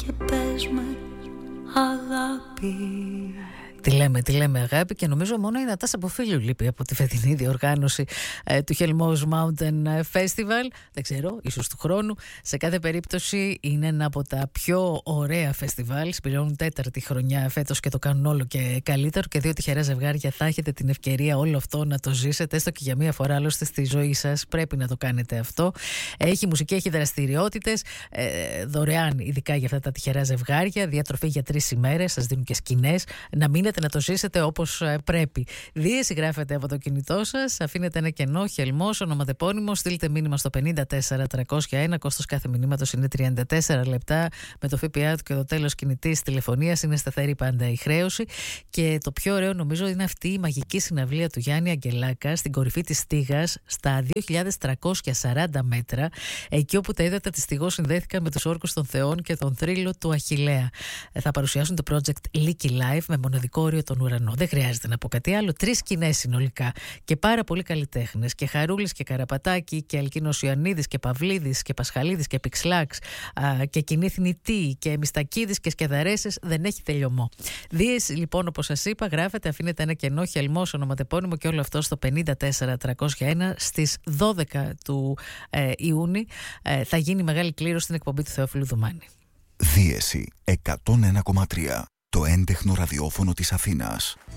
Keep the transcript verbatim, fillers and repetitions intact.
και πες με αγάπη. Τι λέμε, τι λέμε αγάπη, και νομίζω μόνο η Νατάσα Ποφίλιου λείπει από τη φετινή διοργάνωση ε, του Hellmose Mountain Festival. Δεν ξέρω, ίσως του χρόνου. Σε κάθε περίπτωση είναι ένα από τα πιο ωραία φεστιβάλ. Συμπληρώνουν τέταρτη χρονιά φέτος και το κάνουν όλο και καλύτερο. Και δύο τυχερά ζευγάρια θα έχετε την ευκαιρία όλο αυτό να το ζήσετε, έστω και για μία φορά άλλωστε στη ζωή σας. Πρέπει να το κάνετε αυτό. Έχει μουσική, έχει δραστηριότητες ε, δωρεάν, ειδικά για αυτά τα τυχερά ζευγάρια. Διατροφή για τρεις ημέρες, σας δίνουν και σκηνές. Να μείνετε να το ζήσετε όπως πρέπει. Δίεση γράφετε από το κινητό σας, αφήνετε ένα κενό, Hellmose, ονοματεπώνυμο, στείλτε μήνυμα στο πενήντα τέσσερα τριακόσια ένα. Κόστος κάθε μηνύματος είναι τριάντα τέσσερα λεπτά. Με το ΦΠΑ του και το τέλος κινητής τηλεφωνίας είναι σταθερή πάντα η χρέωση. Και το πιο ωραίο νομίζω είναι αυτή η μαγική συναυλία του Γιάννη Αγγελάκα στην κορυφή της Στίγας, στα δύο χιλιάδες τριακόσια σαράντα μέτρα, εκεί όπου τα ύδατα της Στιγός συνδέθηκαν με τους όρκους των θεών και τον θρύλο του Αχιλλέα. Θα παρουσιάσουν το project Leaky Life με μοναδικό όριο τον ουρανό. Δεν χρειάζεται να πω κάτι άλλο. Τρεις σκηνές συνολικά και πάρα πολλοί καλλιτέχνες. Και Χαρούλης και Καραπατάκη και Αλκίνος Ιωαννίδης και Παυλίδης και Πασχαλίδης και Πιξλάξ α, και Κινήθινη Τι και Μιστακίδης και Σκεδαρέσες. Δεν έχει τελειωμό. Δίεση λοιπόν, όπως σας είπα, γράφετε, αφήνετε ένα κενό, Hellmose, ονοματεπώνυμο και όλο αυτό στο πενήντα τέσσερα τριακόσια ένα. Στις δώδεκα του ε, Ιούνιου ε, θα γίνει μεγάλη κλήρωση στην εκπομπή του Θεόφιλου Δουμάνη. Δίεση εκατόν ένα κόμμα τρία. Το έντεχνο ραδιόφωνο της Αθήνας.